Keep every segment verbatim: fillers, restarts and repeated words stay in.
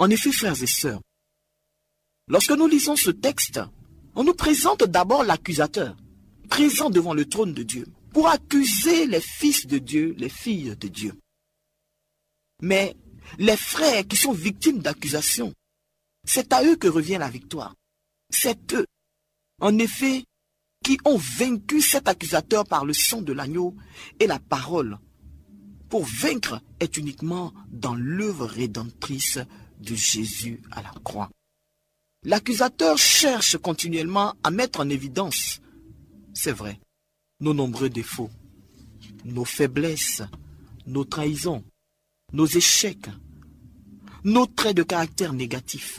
En effet, frères et sœurs, lorsque nous lisons ce texte, on nous présente d'abord l'accusateur, présent devant le trône de Dieu, pour accuser les fils de Dieu, les filles de Dieu. Mais les frères qui sont victimes d'accusations, c'est à eux que revient la victoire. C'est eux, en effet, qui ont vaincu cet accusateur par le sang de l'agneau et la parole. Pour vaincre est uniquement dans l'œuvre rédemptrice de Jésus à la croix. L'accusateur cherche continuellement à mettre en évidence, c'est vrai, nos nombreux défauts, nos faiblesses, nos trahisons, nos échecs, nos traits de caractère négatifs.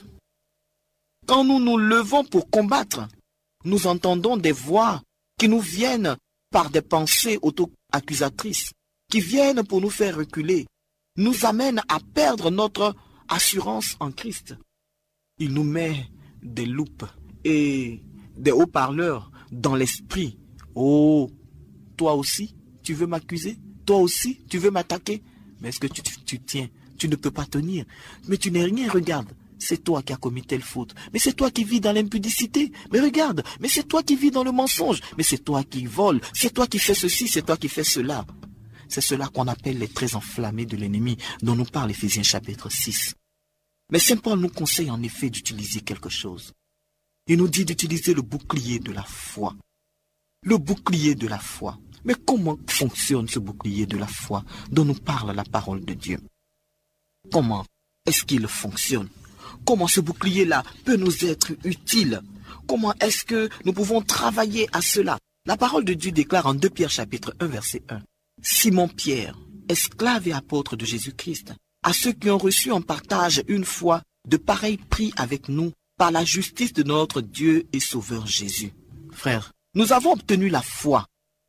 Quand nous nous levons pour combattre, nous entendons des voix qui nous viennent par des pensées auto-accusatrices, qui viennent pour nous faire reculer, nous amènent à perdre notre assurance en Christ. Il nous met des loupes et des haut-parleurs dans l'esprit. Oh, toi aussi, tu veux m'accuser? Toi aussi, tu veux m'attaquer? Mais est-ce que tu, tu, tu tiens? Tu ne peux pas tenir. Mais tu n'es rien, regarde. C'est toi qui as commis telle faute. Mais c'est toi qui vis dans l'impudicité. Mais regarde, mais c'est toi qui vis dans le mensonge. Mais c'est toi qui voles. C'est toi qui fais ceci, c'est toi qui fais cela. C'est cela qu'on appelle les traits enflammés de l'ennemi, dont nous parle Éphésiens chapitre six. Mais Saint Paul nous conseille en effet d'utiliser quelque chose. Il nous dit d'utiliser le bouclier de la foi. Le bouclier de la foi. Mais comment fonctionne ce bouclier de la foi dont nous parle la parole de Dieu? Comment est-ce qu'il fonctionne? Comment ce bouclier-là peut nous être utile? Comment est-ce que nous pouvons travailler à cela? La parole de Dieu déclare en deux Pierre chapitre un verset un. Simon Pierre, esclave et apôtre de Jésus-Christ, à ceux qui ont reçu en partage une foi de pareil prix avec nous par la justice de notre Dieu et Sauveur Jésus. Frères, nous avons obtenu la foi,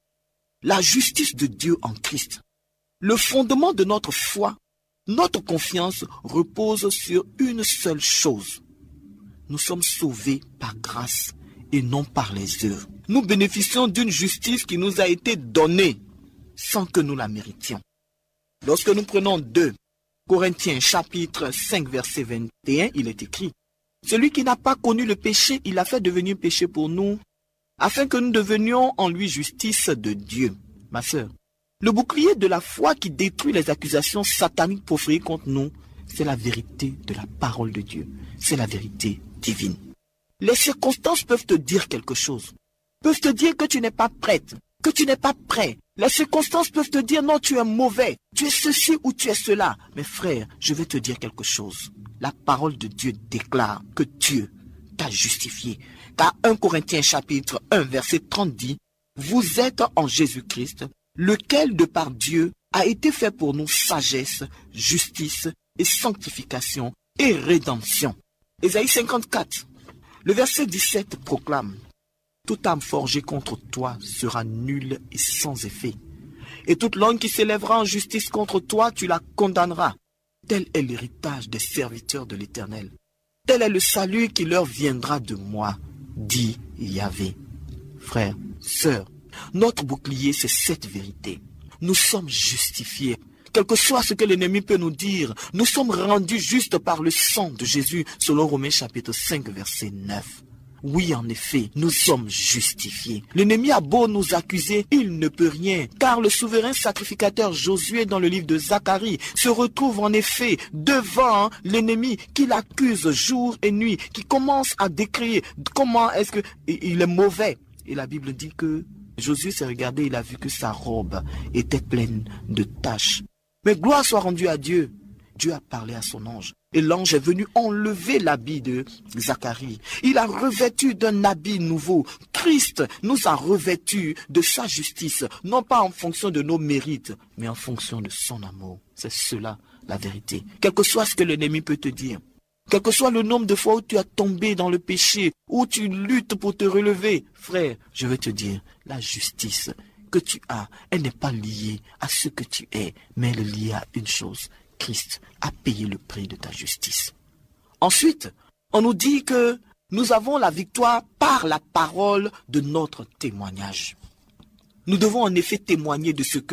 la justice de Dieu en Christ. Le fondement de notre foi, notre confiance repose sur une seule chose. Nous sommes sauvés par grâce et non par les œuvres. Nous bénéficions d'une justice qui nous a été donnée sans que nous la méritions. Lorsque nous prenons deux Corinthiens chapitre cinq verset vingt et un, il est écrit: celui qui n'a pas connu le péché, il a fait devenir péché pour nous, afin que nous devenions en lui justice de Dieu. Ma sœur, le bouclier de la foi qui détruit les accusations sataniques proférées contre nous, c'est la vérité de la parole de Dieu. C'est la vérité divine. Les circonstances peuvent te dire quelque chose. Peuvent te dire que tu n'es pas prête, que tu n'es pas prêt. Les circonstances peuvent te dire non, tu es mauvais, tu es ceci ou tu es cela. Mais frère, je vais te dire quelque chose. La parole de Dieu déclare que Dieu t'a justifié. Car un Corinthiens chapitre un verset trente dit: vous êtes en Jésus-Christ, lequel de par Dieu a été fait pour nous sagesse, justice et sanctification et rédemption. Ésaïe cinquante-quatre, le verset dix-sept proclame: toute âme forgée contre toi sera nulle et sans effet. Et toute langue qui s'élèvera en justice contre toi, tu la condamneras. Tel est l'héritage des serviteurs de l'Éternel. Tel est le salut qui leur viendra de moi, dit Yahvé. Frères, sœurs, notre bouclier, c'est cette vérité. Nous sommes justifiés. Quel que soit ce que l'ennemi peut nous dire, nous sommes rendus justes par le sang de Jésus, selon Romains chapitre cinq, verset neuf. Oui, en effet, nous sommes justifiés. L'ennemi a beau nous accuser, il ne peut rien, car le souverain sacrificateur Josué, dans le livre de Zacharie, se retrouve en effet devant l'ennemi qui l'accuse jour et nuit, qui commence à décrire comment est-ce qu'il est mauvais. Et la Bible dit que Josué s'est regardé, il a vu que sa robe était pleine de taches. Mais gloire soit rendue à Dieu. Dieu a parlé à son ange. Et l'ange est venu enlever l'habit de Zacharie. Il a revêtu d'un habit nouveau. Christ nous a revêtus de sa justice, non pas en fonction de nos mérites, mais en fonction de son amour. C'est cela la vérité. Quel que soit ce que l'ennemi peut te dire, quel que soit le nombre de fois où tu as tombé dans le péché, où tu luttes pour te relever, frère, je vais te dire, la justice que tu as, elle n'est pas liée à ce que tu es, mais elle est liée à une chose. Christ a payé le prix de ta justice. Ensuite, on nous dit que nous avons la victoire par la parole de notre témoignage. Nous devons en effet témoigner de ce que